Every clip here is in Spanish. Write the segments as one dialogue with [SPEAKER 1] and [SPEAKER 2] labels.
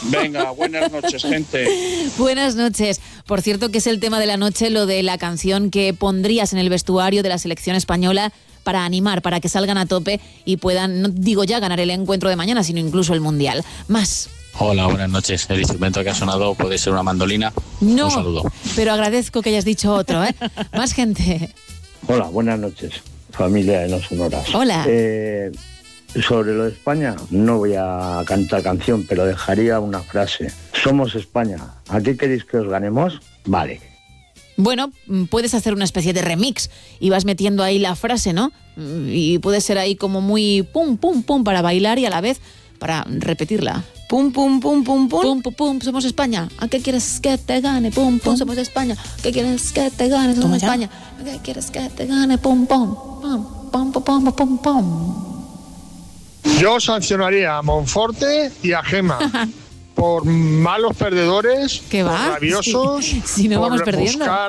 [SPEAKER 1] Venga, buenas noches, gente.
[SPEAKER 2] Buenas noches. Por cierto, que es el tema de la noche, lo de la canción que pondrías en el vestuario de la selección española para animar, para que salgan a tope y puedan, no digo ya ganar el encuentro de mañana, sino incluso el Mundial. Más.
[SPEAKER 3] Hola, buenas noches. El instrumento que ha sonado puede ser una mandolina.
[SPEAKER 2] No,
[SPEAKER 3] un saludo.
[SPEAKER 2] Pero agradezco que hayas dicho otro, ¿eh? Más gente.
[SPEAKER 4] Hola, buenas noches, familia de No Sonoras.
[SPEAKER 2] Hola.
[SPEAKER 4] Sobre lo de España, no voy a cantar canción, pero dejaría una frase. Somos España. ¿A qué queréis que os ganemos? Vale.
[SPEAKER 2] Bueno, puedes hacer una especie de remix y vas metiendo ahí la frase, ¿no? Y puede ser ahí como muy pum, pum, pum para bailar y a la vez para repetirla. Pum, pum, pum, pum, pum. Pum, pum, pum, somos España. ¿A qué quieres que te gane? Pum, pum, somos España. ¿Qué quieres que te gane? Somos España. ¿A qué quieres que te gane? Pum, pum, pum, pum, pum, pum, pum, pum.
[SPEAKER 5] Yo sancionaría a Monforte y a Gema por malos perdedores,
[SPEAKER 2] ¿Qué va?
[SPEAKER 5] por rabiosos,
[SPEAKER 2] si no
[SPEAKER 5] por
[SPEAKER 2] vamos perdiendo.
[SPEAKER 5] buscar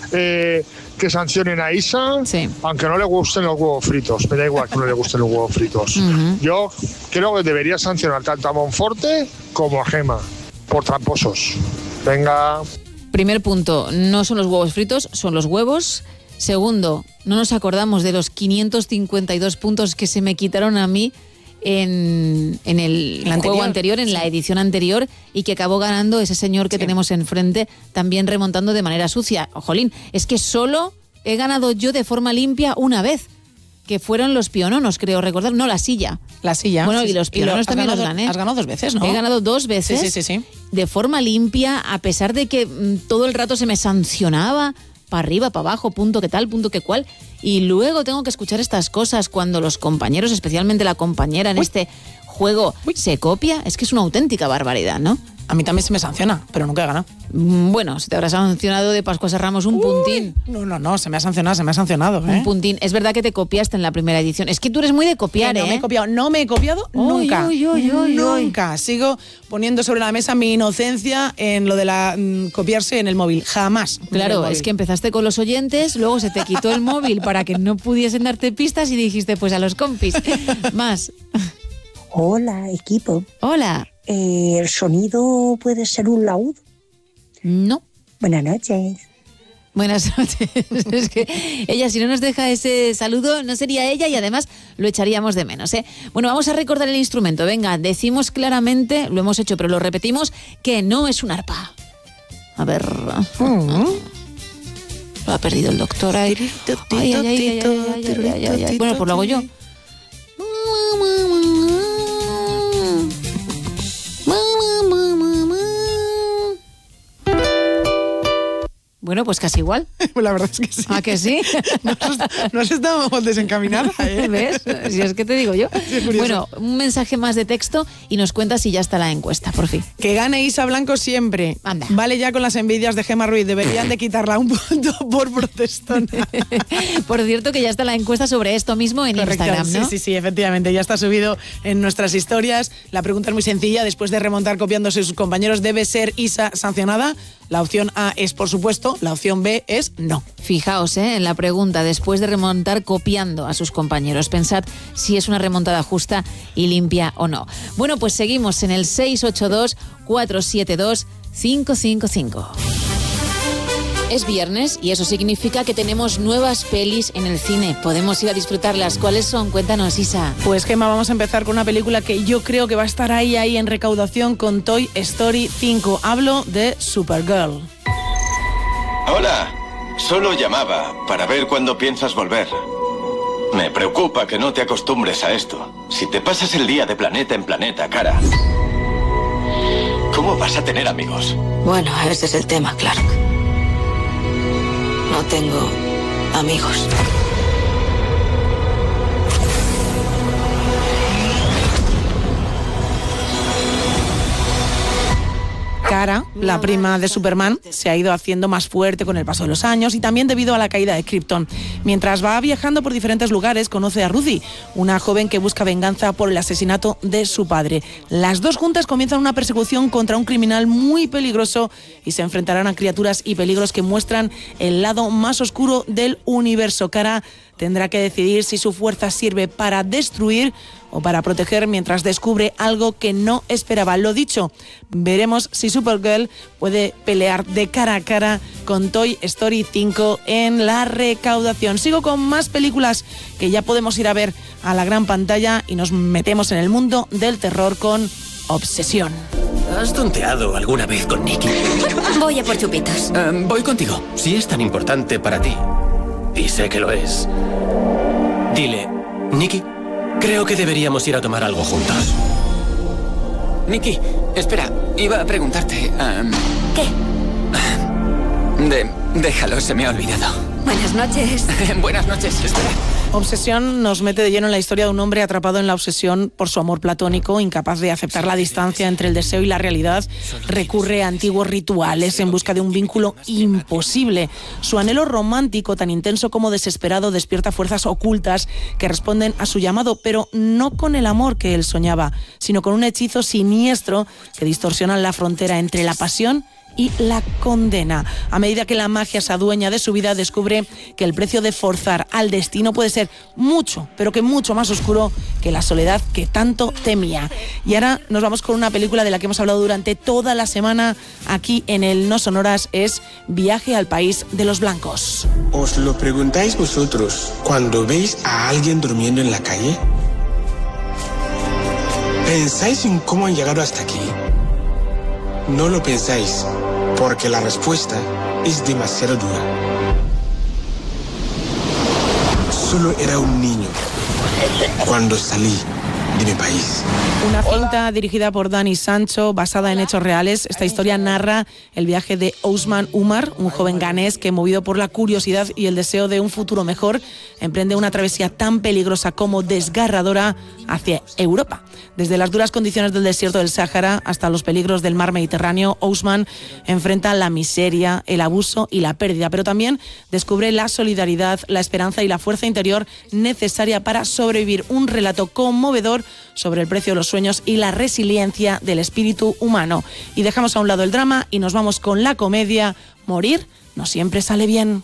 [SPEAKER 5] que sancionen a Isa,
[SPEAKER 2] sí.
[SPEAKER 5] Aunque no le gusten los huevos fritos. Me da igual que no le gusten los huevos fritos. Yo creo que debería sancionar tanto a Monforte como a Gema por tramposos. Venga.
[SPEAKER 2] Primer punto, no son los huevos fritos, son los huevos. Segundo, no nos acordamos de los 552 puntos que se me quitaron a mí en el juego anterior, en la edición anterior, y que acabó ganando ese señor que tenemos enfrente, también remontando de manera sucia. Jolín, es que solo he ganado yo de forma limpia una vez, que fueron los piononos, creo recordar. No, la silla.
[SPEAKER 6] La silla.
[SPEAKER 2] Bueno, y los piononos también los gané.
[SPEAKER 6] Has ganado 2 veces, ¿no?
[SPEAKER 2] He ganado 2 veces.
[SPEAKER 6] Sí.
[SPEAKER 2] De forma limpia, a pesar de que todo el rato se me sancionaba para arriba, para abajo, punto que tal, punto que cual, y luego tengo que escuchar estas cosas cuando los compañeros, especialmente la compañera en este juego, se copia. Es que es una auténtica barbaridad, ¿no?
[SPEAKER 6] A mí también se me sanciona, pero nunca he ganado.
[SPEAKER 2] Bueno, se te habrá sancionado de Pascuas a Ramos un puntín.
[SPEAKER 6] No, se me ha sancionado.
[SPEAKER 2] Un puntín. Es verdad que te copiaste en la primera edición. Es que tú eres muy de copiar,
[SPEAKER 6] No me he copiado nunca. Nunca. Sigo poniendo sobre la mesa mi inocencia en lo de copiarse en el móvil. Jamás.
[SPEAKER 2] Claro, es que empezaste con los oyentes, luego se te quitó el móvil para que no pudiesen darte pistas y dijiste, pues a los compis. Más.
[SPEAKER 7] Hola, equipo.
[SPEAKER 2] Hola.
[SPEAKER 7] ¿El sonido puede ser un laúd?
[SPEAKER 2] No.
[SPEAKER 7] Buenas noches.
[SPEAKER 2] Buenas noches. Es que ella, si no nos deja ese saludo, no sería ella y además lo echaríamos de menos, ¿eh? Bueno, vamos a recordar el instrumento. Venga, decimos claramente, lo hemos hecho pero lo repetimos, que no es un arpa. A ver. Lo ha perdido el doctor ahí. Ay. Bueno, pues lo hago yo. Bueno, pues casi igual.
[SPEAKER 6] La verdad es que sí.
[SPEAKER 2] ¿A que sí?
[SPEAKER 6] Nos estábamos desencaminada, ¿eh?
[SPEAKER 2] ¿Ves? Si es que te digo yo.
[SPEAKER 6] Sí,
[SPEAKER 2] bueno, un mensaje más de texto y nos cuentas si ya está la encuesta, por fin.
[SPEAKER 6] Que gane Isa Blanco siempre.
[SPEAKER 2] Anda.
[SPEAKER 6] Vale ya con las envidias de Gemma Ruiz. Deberían de quitarla un punto por protestona.
[SPEAKER 2] Por cierto, que ya está la encuesta sobre esto mismo en
[SPEAKER 6] Correcto.
[SPEAKER 2] Instagram, ¿no?
[SPEAKER 6] Sí, efectivamente. Ya está subido en nuestras historias. La pregunta es muy sencilla. Después de remontar copiándose a sus compañeros, ¿debe ser Isa sancionada? La opción A es por supuesto, la opción B es no.
[SPEAKER 2] Fijaos, en la pregunta, después de remontar copiando a sus compañeros, pensad si es una remontada justa y limpia o no. Bueno, pues seguimos en el 682-472-555. Es viernes y eso significa que tenemos nuevas pelis en el cine. Podemos ir a disfrutarlas. ¿Cuáles son? Cuéntanos, Isa.
[SPEAKER 6] Pues, Gemma, vamos a empezar con una película que yo creo que va a estar ahí en recaudación con Toy Story 5. Hablo de Supergirl.
[SPEAKER 8] Hola, solo llamaba para ver cuándo piensas volver. Me preocupa que no te acostumbres a esto. Si te pasas el día de planeta en planeta, cara, ¿cómo vas a tener amigos?
[SPEAKER 9] Bueno, ese es el tema, Clark. No tengo amigos.
[SPEAKER 6] Kara, la prima de Superman, se ha ido haciendo más fuerte con el paso de los años y también debido a la caída de Krypton. Mientras va viajando por diferentes lugares, conoce a Ruthie, una joven que busca venganza por el asesinato de su padre. Las dos juntas comienzan una persecución contra un criminal muy peligroso y se enfrentarán a criaturas y peligros que muestran el lado más oscuro del universo. Kara tendrá que decidir si su fuerza sirve para destruir o para proteger mientras descubre algo que no esperaba. Lo dicho, veremos si Supergirl puede pelear de cara a cara con Toy Story 5 en la recaudación. Sigo con más películas que ya podemos ir a ver a la gran pantalla y nos metemos en el mundo del terror con Obsesión.
[SPEAKER 10] ¿Has tonteado alguna vez con Nicky?
[SPEAKER 11] Voy a por chupitos.
[SPEAKER 10] Voy contigo. Si es tan importante para ti, y sé que lo es, dile, Nicky, creo que deberíamos ir a tomar algo juntos.
[SPEAKER 12] Nicky, espera, iba a preguntarte...
[SPEAKER 11] ¿Qué?
[SPEAKER 12] Déjalo, se me ha olvidado.
[SPEAKER 11] Buenas noches.
[SPEAKER 12] Buenas noches, espera.
[SPEAKER 6] Obsesión nos mete de lleno en la historia de un hombre atrapado en la obsesión por su amor platónico, incapaz de aceptar la distancia entre el deseo y la realidad. Recurre a antiguos rituales en busca de un vínculo imposible. Su anhelo romántico, tan intenso como desesperado, despierta fuerzas ocultas que responden a su llamado, pero no con el amor que él soñaba, sino con un hechizo siniestro que distorsiona la frontera entre la pasión y la condena. A medida que la magia se adueña de su vida, descubre que el precio de forzar al destino puede ser mucho, pero que mucho más oscuro que la soledad que tanto temía. Y ahora nos vamos con una película de la que hemos hablado durante toda la semana aquí en el No Sonoras, es Viaje al País de los Blancos.
[SPEAKER 13] ¿Os lo preguntáis vosotros cuando veis a alguien durmiendo en la calle? ¿Pensáis en cómo han llegado hasta aquí? No lo pensáis, porque la respuesta es demasiado dura. Solo era un niño cuando salí de mi país.
[SPEAKER 6] Una cinta dirigida por Dani Sancho, basada en hechos reales. Esta historia narra el viaje de Ousmane Oumar, un joven ganés que, movido por la curiosidad y el deseo de un futuro mejor, emprende una travesía tan peligrosa como desgarradora hacia Europa. Desde las duras condiciones del desierto del Sáhara hasta los peligros del mar Mediterráneo, Ousmane enfrenta la miseria, el abuso y la pérdida, pero también descubre la solidaridad, la esperanza y la fuerza interior necesaria para sobrevivir. Un relato conmovedor sobre el precio de los sueños y la resiliencia del espíritu humano. Y dejamos a un lado el drama y nos vamos con la comedia. Morir no siempre sale bien.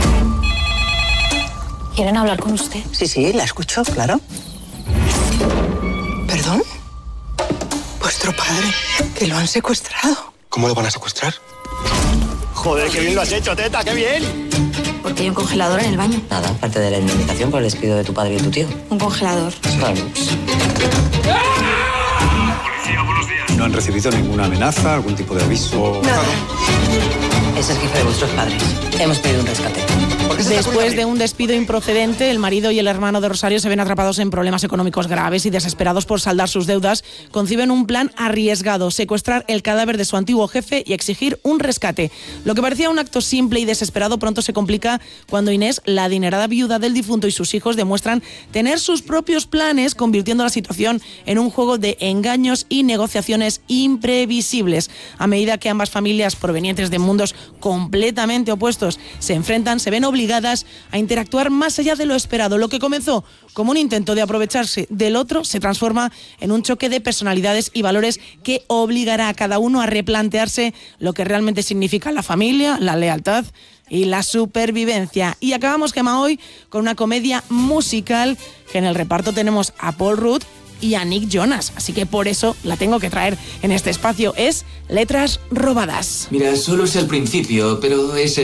[SPEAKER 9] ¿Quieren hablar con usted?
[SPEAKER 14] Sí, la escucho, claro.
[SPEAKER 9] ¿Perdón? Vuestro padre, que lo han secuestrado.
[SPEAKER 13] ¿Cómo lo van a secuestrar?
[SPEAKER 10] Joder, qué bien lo has hecho, Teta, qué bien.
[SPEAKER 9] Porque hay un congelador en el baño.
[SPEAKER 14] Nada, parte de la indemnización por el despido de tu padre y tu tío.
[SPEAKER 9] Un congelador.
[SPEAKER 14] Claro.
[SPEAKER 15] ¿No han recibido ninguna amenaza, algún tipo de aviso?
[SPEAKER 9] Nada.
[SPEAKER 14] Es el jefe de vuestros padres. Hemos pedido un rescate.
[SPEAKER 6] Después de un despido improcedente, el marido y el hermano de Rosario se ven atrapados en problemas económicos graves y, desesperados por saldar sus deudas, conciben un plan arriesgado: secuestrar el cadáver de su antiguo jefe y exigir un rescate. Lo que parecía un acto simple y desesperado pronto se complica cuando Inés, la adinerada viuda del difunto, y sus hijos demuestran tener sus propios planes, convirtiendo la situación en un juego de engaños y negociaciones imprevisibles. A medida que ambas familias, provenientes de mundos completamente opuestos, se enfrentan, se ven obligadas a interactuar más allá de lo esperado. Lo que comenzó como un intento de aprovecharse del otro se transforma en un choque de personalidades y valores que obligará a cada uno a replantearse lo que realmente significa la familia, la lealtad y la supervivencia. Y acabamos, Gemma, hoy con una comedia musical que en el reparto tenemos a Paul Rudd y a Nick Jonas, así que por eso la tengo que traer en este espacio. Es Letras Robadas.
[SPEAKER 16] Mira, solo es el principio, pero es